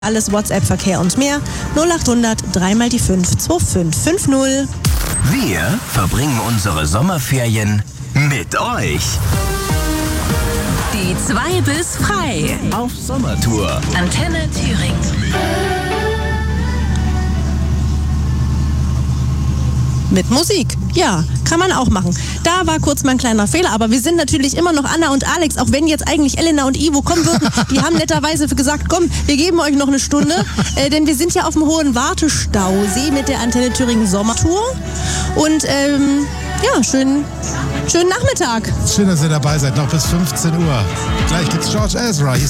Alles WhatsApp-Verkehr und mehr. 0800 3 mal die 5 2550. Wir verbringen unsere Sommerferien mit euch. Die 2 bis frei. Auf Sommertour. Antenne Thüringen. Mit Musik. Ja, kann man auch machen. Da war kurz mal ein kleiner Fehler, aber wir sind natürlich immer noch Anna und Alex, auch wenn jetzt eigentlich Elena und Ivo kommen würden. Die haben netterweise gesagt, komm, wir geben euch noch eine Stunde, denn wir sind ja auf dem Hohen Wartestausee mit der Antenne Thüringen Sommertour. Und ja, schönen Nachmittag. Schön, dass ihr dabei seid, noch bis 15 Uhr. Gleich gibt's George Ezra.